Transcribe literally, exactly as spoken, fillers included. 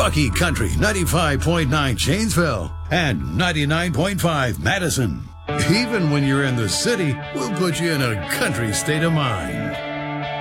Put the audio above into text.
Bucky Country ninety-five point nine Janesville and ninety-nine point five Madison. Even when you're in the city, we'll put you in a country state of mind.